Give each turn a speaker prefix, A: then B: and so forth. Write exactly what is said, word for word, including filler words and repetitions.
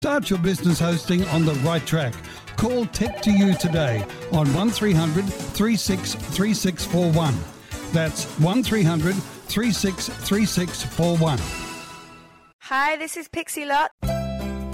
A: Start your business hosting on the right track. Call Tech to You today on one three hundred, three six three six four one. That's one three hundred, three six three six four one.
B: Hi, this is Pixie Lott.